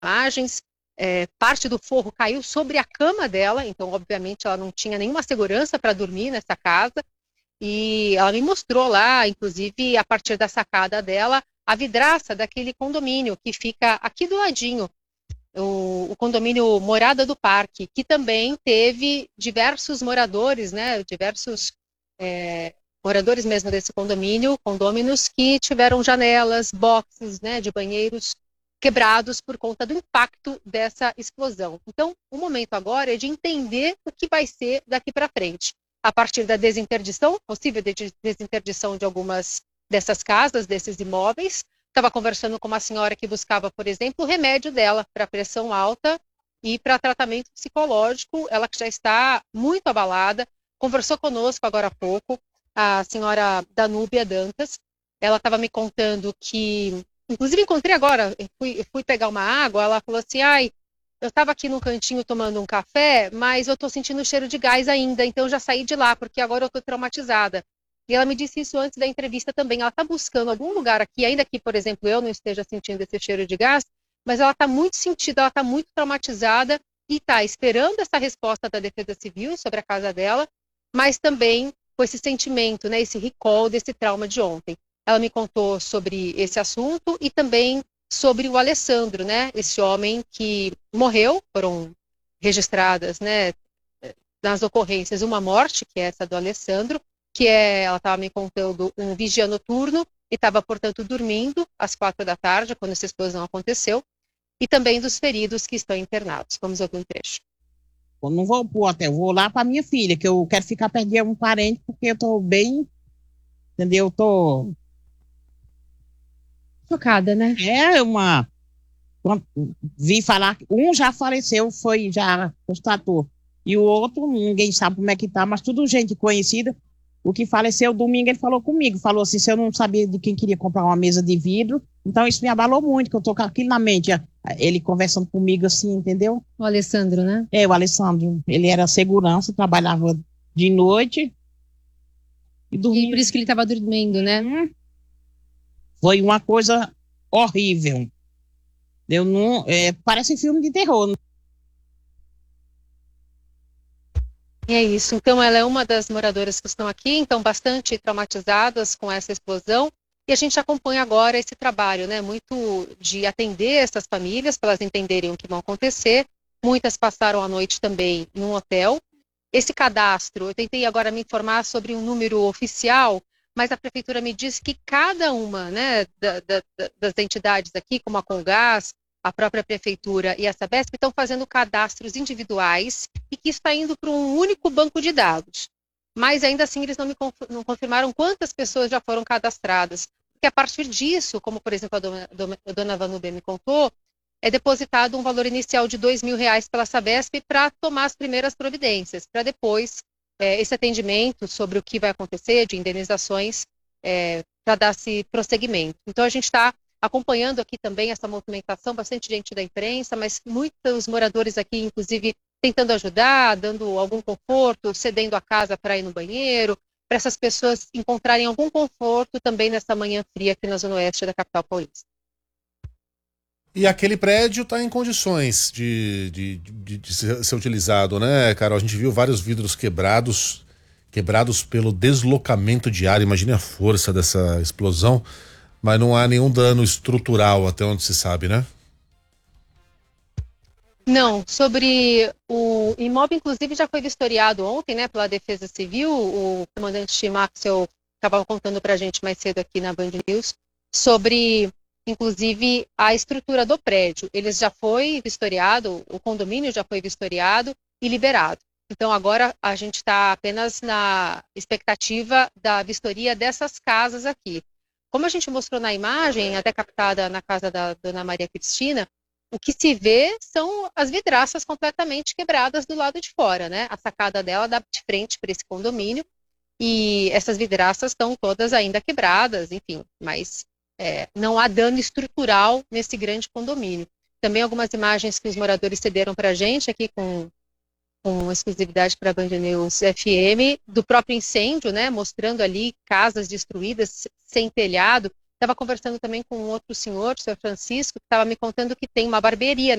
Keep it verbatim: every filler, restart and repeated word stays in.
imagens. É, parte do forro caiu sobre a cama dela, então, obviamente, ela não tinha nenhuma segurança para dormir nessa casa. E ela me mostrou lá, inclusive, a partir da sacada dela, a vidraça daquele condomínio que fica aqui do ladinho, o, o condomínio Morada do Parque, que também teve diversos moradores, né, diversos é, moradores mesmo desse condomínio, condôminos que tiveram janelas, boxes, né, de banheiros quebrados por conta do impacto dessa explosão. Então, o momento agora é de entender o que vai ser daqui para frente, a partir da desinterdição, possível desinterdição de algumas dessas casas, desses imóveis. Estava conversando com uma senhora que buscava, por exemplo, o remédio dela para pressão alta e para tratamento psicológico, ela que já está muito abalada, conversou conosco agora há pouco, a senhora Danúbia Dantas. Ela estava me contando que, inclusive encontrei agora, eu fui, eu fui pegar uma água, ela falou assim, ai, eu estava aqui no cantinho tomando um café, mas eu estou sentindo o cheiro de gás ainda, então eu já saí de lá, porque agora eu estou traumatizada. E ela me disse isso antes da entrevista também. Ela está buscando algum lugar aqui, ainda que, por exemplo, eu não esteja sentindo esse cheiro de gás, mas ela está muito sentida, ela está muito traumatizada e está esperando essa resposta da Defesa Civil sobre a casa dela, mas também com esse sentimento, né, esse recall desse trauma de ontem. Ela me contou sobre esse assunto e também sobre o Alessandro, né, esse homem que morreu, foram registradas, né, nas ocorrências uma morte, que é essa do Alessandro, que é, ela estava me contando, um vigia noturno e estava, portanto, dormindo às quatro da tarde, quando essa explosão aconteceu, e também dos feridos que estão internados. Vamos ouvir um trecho. Eu não vou pro hotel, vou lá para minha filha, que eu quero ficar perto de um parente, porque eu tô bem, entendeu? Eu tô... Chocada, né? É uma... Vi falar que um já faleceu, foi, já constatou. E o outro, ninguém sabe como é que tá, mas tudo gente conhecida. O que faleceu domingo, ele falou comigo, falou assim, se eu não sabia de quem queria comprar uma mesa de vidro, então isso me abalou muito, que eu tô com aquilo na mente, ele conversando comigo assim, entendeu? O Alessandro, né? É, o Alessandro, ele era segurança, trabalhava de noite e dormia. E por isso que ele estava dormindo, né? Hum. Foi uma coisa horrível. Eu não, é, parece filme de terror. E é isso. Então, ela é uma das moradoras que estão aqui, então, bastante traumatizadas com essa explosão. E a gente acompanha agora esse trabalho, né? Muito de atender essas famílias, para elas entenderem o que vai acontecer. Muitas passaram a noite também em um hotel. Esse cadastro, eu tentei agora me informar sobre um número oficial, mas a prefeitura me disse que cada uma, né, da, da, das entidades aqui, como a Colgás, a própria prefeitura e a Sabesp, estão fazendo cadastros individuais e que está indo para um único banco de dados. Mas ainda assim eles não me conf não confirmaram quantas pessoas já foram cadastradas. Porque a partir disso, como por exemplo a dona, a dona Vanúbia me contou, é depositado um valor inicial de dois mil reais pela Sabesp para tomar as primeiras providências, para depois é, esse atendimento sobre o que vai acontecer, de indenizações, é, para dar-se prosseguimento. Então a gente está acompanhando aqui também essa movimentação, bastante gente da imprensa, mas muitos moradores aqui, inclusive, tentando ajudar, dando algum conforto, cedendo a casa para ir no banheiro, para essas pessoas encontrarem algum conforto também nessa manhã fria aqui na Zona Oeste da capital paulista. E aquele prédio está em condições de, de, de, de ser, ser utilizado, né, Carol? A gente viu vários vidros quebrados, quebrados pelo deslocamento de ar. Imagine a força dessa explosão. Mas não há nenhum dano estrutural, até onde se sabe, né? Não, sobre o imóvel, inclusive, já foi vistoriado ontem, né, pela Defesa Civil. O comandante Maxwell estava contando para a gente mais cedo aqui na Band News sobre, inclusive, a estrutura do prédio. Ele já foi vistoriado, o condomínio já foi vistoriado e liberado. Então, agora a gente está apenas na expectativa da vistoria dessas casas aqui. Como a gente mostrou na imagem, até captada na casa da dona Maria Cristina, o que se vê são as vidraças completamente quebradas do lado de fora, né? A sacada dela dá de frente para esse condomínio e essas vidraças estão todas ainda quebradas, enfim, mas é, não há dano estrutural nesse grande condomínio. Também algumas imagens que os moradores cederam para a gente aqui com, com exclusividade para a Band News F M, do próprio incêndio, né? Mostrando ali casas destruídas sem telhado. Estava conversando também com um outro senhor, o senhor Francisco, que estava me contando que tem uma barbearia